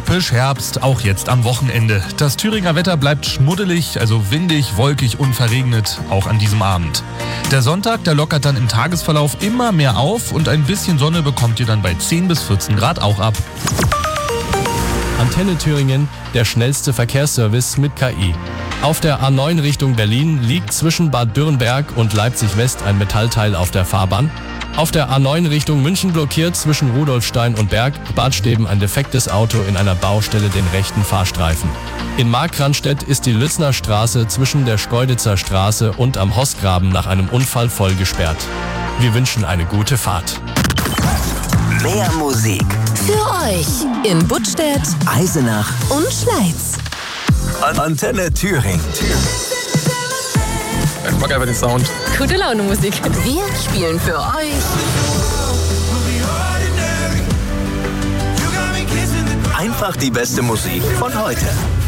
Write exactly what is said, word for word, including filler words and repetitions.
Typisch Herbst, auch jetzt am Wochenende. Das Thüringer Wetter bleibt schmuddelig, also windig, wolkig und verregnet, auch an diesem Abend. Der Sonntag, der lockert dann im Tagesverlauf immer mehr auf und ein bisschen Sonne bekommt ihr dann bei zehn bis vierzehn Grad auch ab. Antenne Thüringen, der schnellste Verkehrsservice mit K I. Auf der A neun Richtung Berlin liegt zwischen Bad Dürrenberg und Leipzig West ein Metallteil auf der Fahrbahn. Auf der A neun Richtung München blockiert zwischen Rudolfstein und Berg Badsteben ein defektes Auto in einer Baustelle den rechten Fahrstreifen. In Markranstädt ist die Lützner Straße zwischen der Schkeuditzer Straße und am Hossgraben nach einem Unfall voll gesperrt. Wir wünschen eine gute Fahrt. Mehr Musik für euch in Buttstädt, Eisenach und Schleiz. Antenne Thüringen. Ich mag einfach den Sound. Gute Laune Musik. Wir spielen für euch Einfach die beste Musik von heute.